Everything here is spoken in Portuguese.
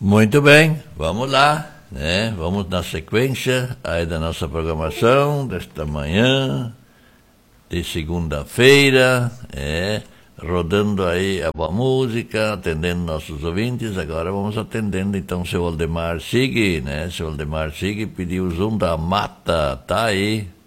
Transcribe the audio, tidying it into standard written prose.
Muito bem, vamos lá, né? Vamos na sequência aí da nossa programação desta manhã de segunda-feira, rodando aí a boa música, atendendo nossos ouvintes. Agora vamos atendendo então o seu Aldemar Sig, né? Seu Aldemar Sig pediu o Zoom da Mata, tá aí,